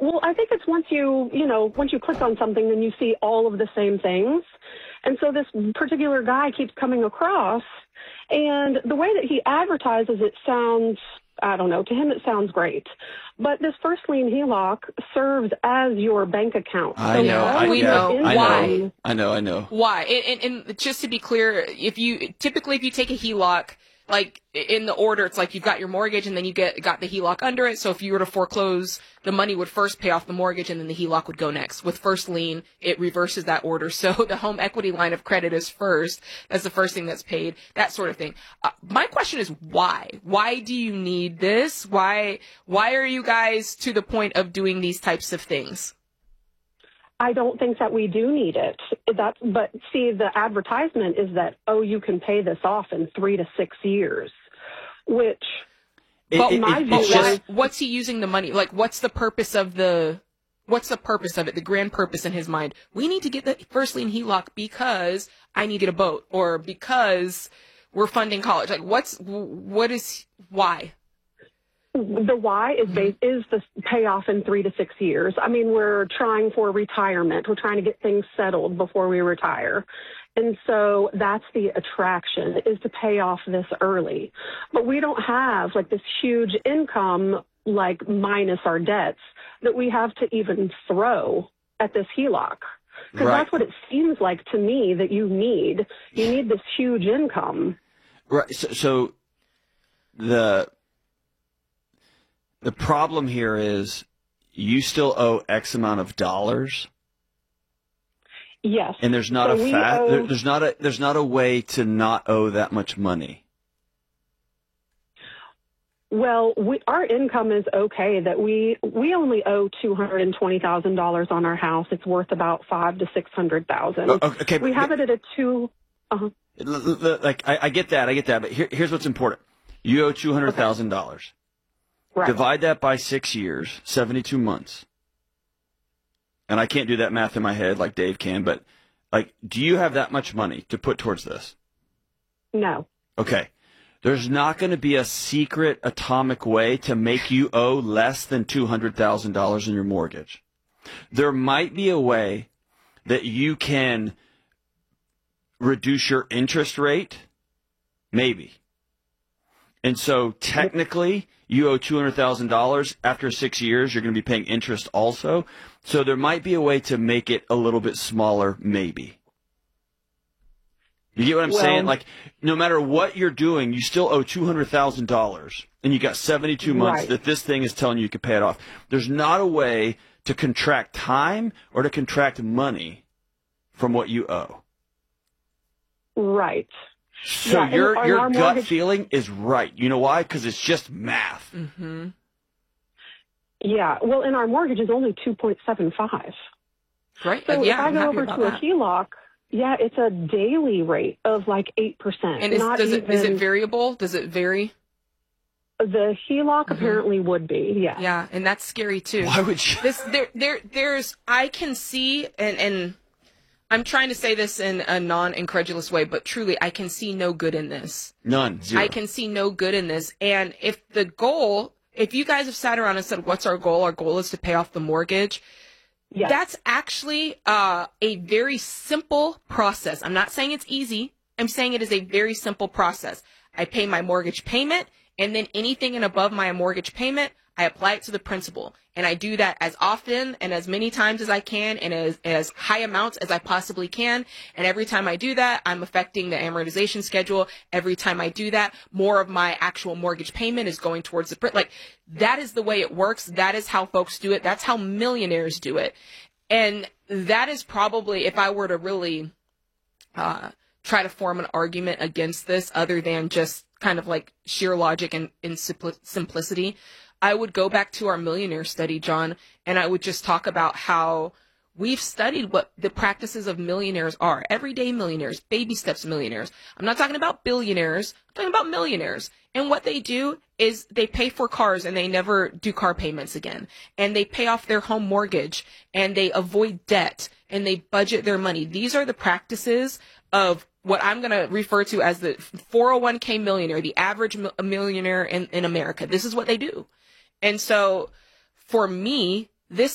Well, I think it's once you click on something, then you see all of the same things. And so this particular guy keeps coming across, and the way that he advertises it sounds, I don't know, to him it sounds great. But this first lien HELOC serves as your bank account. I know. Why? And just to be clear, if you take a HELOC, like in the order, it's like you've got your mortgage and then you got the HELOC under it. So if you were to foreclose, the money would first pay off the mortgage and then the HELOC would go next. With first lien, it reverses that order. So the home equity line of credit is first. That's the first thing that's paid, that sort of thing. My question is why? Why do you need this? Why are you guys to the point of doing these types of things? I don't think that we do need it. But see, the advertisement is that, you can pay this off in 3 to 6 years, which, what's he using the money? Like, what's the purpose of it? The grand purpose in his mind? We need to get the first lien HELOC because I need to get a boat or because we're funding college. Like, why? The why is the payoff in 3 to 6 years. I mean, we're trying for retirement. We're trying to get things settled before we retire. And so that's the attraction, is to pay off this early. But we don't have like this huge income, like minus our debts, that we have to even throw at this HELOC. Because that's what it seems like to me that you need. You need this huge income. Right. So the problem here is you still owe X amount of dollars. Yes. And there's not there's not a way to not owe that much money. Well, our income is okay. That we only owe $220,000 on our house. It's worth about $500,000 to $600,000. Okay, we have it at a two. Like I get that, but here's what's important. You owe $200,000. Right. Divide that by 6 years, 72 months. And I can't do that math in my head like Dave can, but like, do you have that much money to put towards this? No. Okay. There's not going to be a secret atomic way to make you owe less than $200,000 in your mortgage. There might be a way that you can reduce your interest rate, maybe. And so technically, you owe $200,000. After 6 years, you're going to be paying interest also. So there might be a way to make it a little bit smaller, maybe. You get what I'm saying? Like, no matter what you're doing, you still owe $200,000, and you got 72 months that this thing is telling you can pay it off. There's not a way to contract time or to contract money from what you owe. Right. So your gut feeling is right. You know why? Because it's just math. Mm-hmm. Yeah. Well, and our mortgage is only 2.75. Right. So if I go over to a HELOC, it's a daily rate of like 8%. And is it variable? Does it vary? The HELOC apparently would be. Yeah. Yeah, and that's scary too. Why would you? I can see and. I'm trying to say this in a non-incredulous way, but truly, I can see no good in this. None. Zero. I can see no good in this. And if you guys have sat around and said, what's our goal? Our goal is to pay off the mortgage. Yes. That's actually a very simple process. I'm not saying it's easy. I'm saying it is a very simple process. I pay my mortgage payment, and then anything in above my mortgage payment, I apply it to the principal. And I do that as often and as many times as I can and as high amounts as I possibly can. And every time I do that, I'm affecting the amortization schedule. Every time I do that, more of my actual mortgage payment is going towards the like, that is the way it works. That is how folks do it. That's how millionaires do it. And that is probably, if I were to really try to form an argument against this other than just kind of like sheer logic and simplicity, I would go back to our millionaire study, John, and I would just talk about how we've studied what the practices of millionaires are. Everyday millionaires, baby steps millionaires. I'm not talking about billionaires. I'm talking about millionaires. And what they do is they pay for cars and they never do car payments again. And they pay off their home mortgage and they avoid debt and they budget their money. These are the practices of what I'm going to refer to as the 401k millionaire, the average millionaire in America. This is what they do. And so for me, this